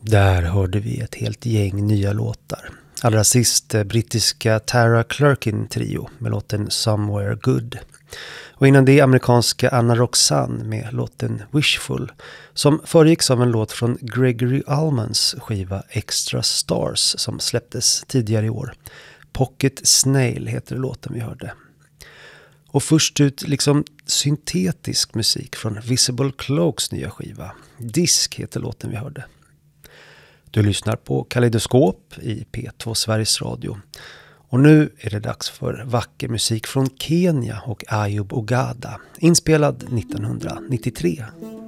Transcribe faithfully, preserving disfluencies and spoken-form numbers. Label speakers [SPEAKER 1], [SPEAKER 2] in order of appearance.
[SPEAKER 1] Där hörde vi ett helt gäng nya låtar. Allra sist brittiska Tara Clerkin trio med låten Somewhere Good. Och innan det amerikanska Anna Roxanne med låten Wishful, som föregicks av en låt från Gregory Allmans skiva Extra Stars som släpptes tidigare i år. Pocket Snail heter låten vi hörde. Och först ut liksom syntetisk musik från Visible Cloaks nya skiva. Disk heter låten vi hörde. Du lyssnar på Kaleidoskop i P två Sveriges Radio. Och nu är det dags för vacker musik från Kenya och Ayub Ogada, inspelad nittonhundranittiotre.